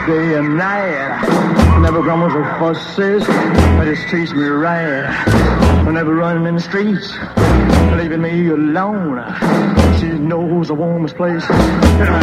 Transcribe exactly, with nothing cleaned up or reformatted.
day and night. Never grumbles or fusses, but just treats me right. Never running in the streets, leaving me alone. She knows the warmest place in her